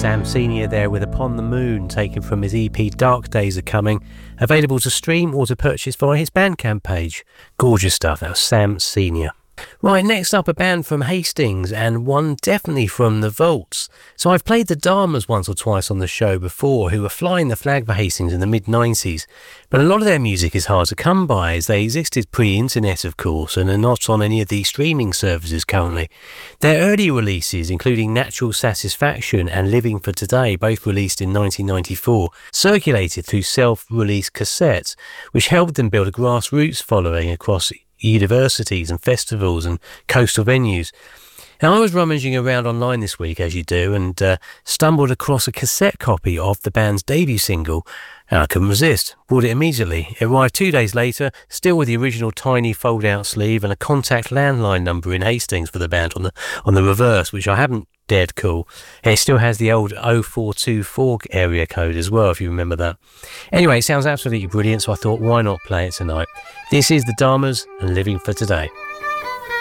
Sam Senior there with Upon the Moon, taken from his EP Dark Days Are Coming, available to stream or to purchase via his Bandcamp page. Gorgeous stuff, that was Sam Senior. Right, next up a band from Hastings and one definitely from the Vaults. So I've played the Dharmas once or twice on the show before, who were flying the flag for Hastings in the mid-90s. But a lot of their music is hard to come by, as they existed pre-internet of course and are not on any of the streaming services currently. Their early releases, including Natural Satisfaction and Living for Today, both released in 1994, circulated through self-released cassettes, which helped them build a grassroots following across universities and festivals and coastal venues. Now, I was rummaging around online this week, as you do, and stumbled across a cassette copy of the band's debut single, and I couldn't resist. Bought it immediately. It arrived 2 days later, still with the original tiny fold-out sleeve and a contact landline number in Hastings for the band on the reverse, which I haven't dared call. And it still has the old 0424 area code as well, if you remember that. Anyway, it sounds absolutely brilliant, so I thought, why not play it tonight? This is the Dharmas and Living for Today.